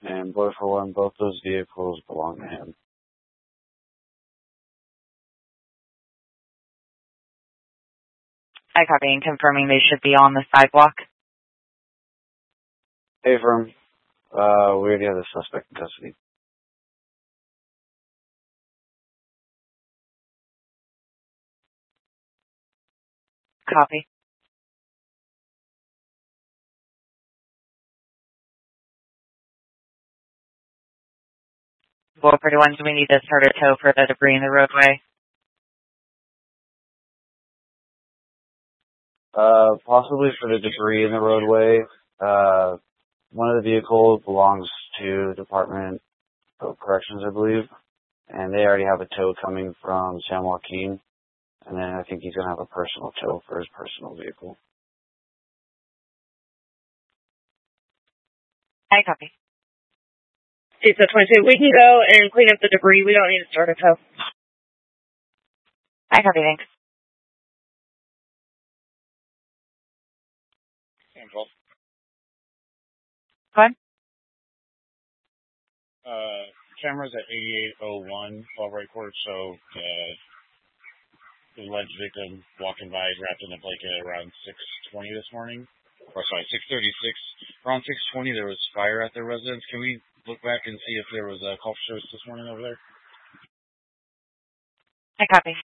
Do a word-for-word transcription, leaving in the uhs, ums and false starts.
and boy for one, both those vehicles belong to him. I copy and confirming they should be on the sidewalk. Hey, firm. Uh, we already have the suspect in custody. Copy. four forty-one, do we need to start a tow for the debris in the roadway? Uh, possibly for the debris in the roadway. Uh, one of the vehicles belongs to Department of Corrections, I believe, and they already have a tow coming from San Joaquin, and then I think he's going to have a personal tow for his personal vehicle. I copy. It's a twenty-two. We can go and clean up the debris. We don't need to start a tow. I copy, thanks. Central. Go ahead. Uh, cameras at eighty-eight oh one, twelve right court, so uh, the alleged victim walking by wrapped in a blanket around six twenty this morning. Or sorry, six thirty-six. Around six twenty there was fire at their residence. Can we look back and see if there was a call for service this morning over there? I copy.